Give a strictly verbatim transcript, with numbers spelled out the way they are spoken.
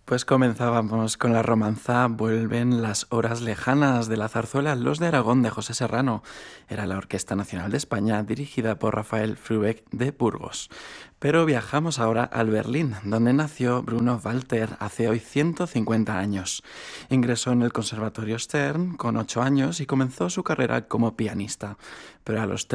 Pues comenzábamos con la romanza Vuelven las horas lejanas de la zarzuela Los de Aragón de José Serrano. Era la Orquesta Nacional de España dirigida por Rafael Frubeck de Burgos. Pero viajamos ahora al Berlín, donde nació Bruno Walter hace hoy ciento cincuenta años. Ingresó en el Conservatorio Stern con ocho años y comenzó su carrera como pianista. Pero a los